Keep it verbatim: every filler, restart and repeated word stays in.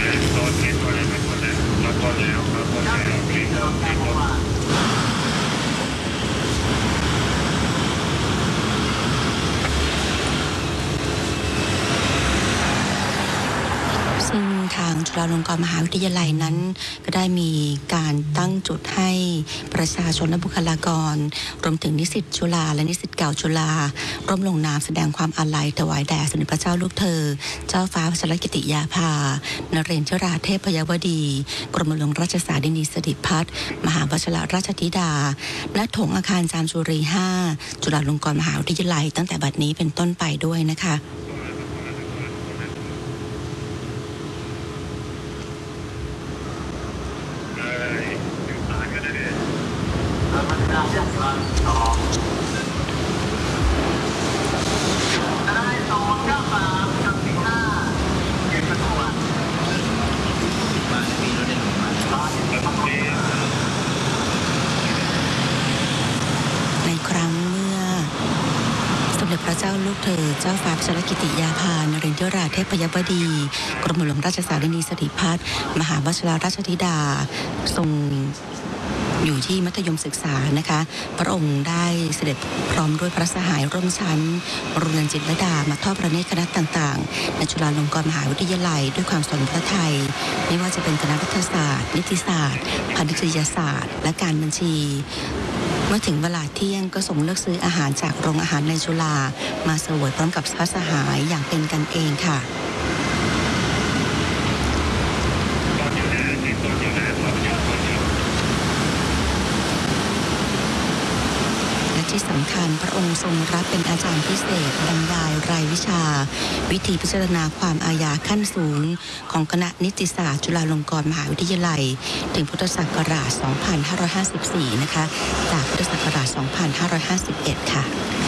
โดนเทตัวเลยไม่หมดแล้วเราหมดแล้วเราหมดแล้วรีบรีบรีบซึ่งทางจุฬาลงกรณ์มหาวิทยาลัยนั้นก็ได้มีการตั้งจุดให้ประชาชนและบุคลากรรวมถึงนิสิตจุฬาและนิสิตเก่าจุฬาร่วมลงนามแสดงความอาลัยถวายแด่สมเด็จพระเจ้าลูกเธอเจ้าฟ้าพัชรกิติยาภานเรนทราเทพยวดีกรมหลวงราชสารินีสิริพัฒน์มหาวชิรราชธิดาและถงอาคารจามจุรีห้าจุฬาลงกรณ์มหาวิทยาลัยตั้งแต่บัดนี้เป็นต้นไปด้วยนะคะในครั้งเมื่อสมเด็จพระเจ้าลูกเธอเจ้าฟ้าพัชรกิติยาภานเรนทราเทพยวดีกรมหลวงราชสารินีสิริพัฒน์มหาวชิรราชธิดาทรงอยู่ที่มัธยมศึกษานะคะพระองค์ได้เสด็จพร้อมด้วยพระสหายร่วมชั้นโรงเรียนจิตรลดามาทอดพระเนตรคณะต่างๆในจุฬาลงกรณ์มหาวิทยาลัยด้วยความสนพระทัยไม่ว่าจะเป็นคณะรัฐศาสตร์นิติศาสตร์พาณิชยศาสตร์และการบัญชีเมื่อถึงเวลาเที่ยงก็ส่งเลือกซื้ออาหารจากโรงอาหารในจุฬามาเสวยพร้อมกับพระสหายอย่างเป็นกันเองค่ะที่สำคัญพระองค์ทรงรับเป็นอาจารย์พิเศษบรรยายรายวิชาวิธีพิจารณาความอาญาขั้นสูงของคณะนิติศาสตร์จุฬาลงกรณ์มหาวิทยาลัยถึงพุทธศักราช สองพันห้าร้อยห้าสิบสี่ นะคะจากพุทธศักราช สองพันห้าร้อยห้าสิบเอ็ด ค่ะ